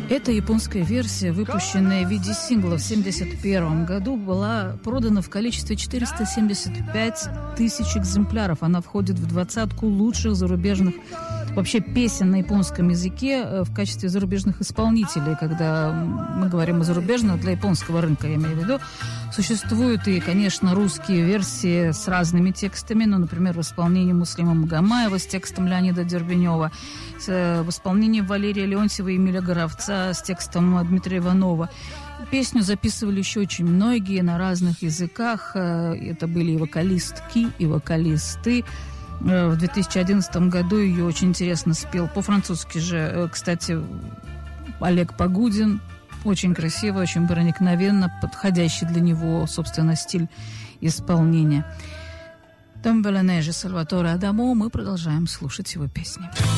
Эта японская версия, выпущенная в виде сингла в 1971 году, была продана в количестве 475 тысяч экземпляров. Она входит в двадцатку лучших зарубежных вообще песен на японском языке в качестве зарубежных исполнителей. Когда мы говорим о зарубежном, для японского рынка, я имею в виду, существуют и, конечно, русские версии с разными текстами, ну, например, в исполнении Муслима Магомаева с текстом Леонида Дербенева, в исполнении Валерия Леонтьева и Эмиля Горовца с текстом Дмитрия Иванова. Песню записывали еще очень многие на разных языках. Это были и вокалистки, и вокалисты. В 2011 году ее очень интересно спел по-французски же, кстати, Олег Погудин. Очень красиво, очень проникновенно, подходящий для него, собственно, стиль исполнения. Tombe la neige Сальваторе Адамо. Мы продолжаем слушать его песни.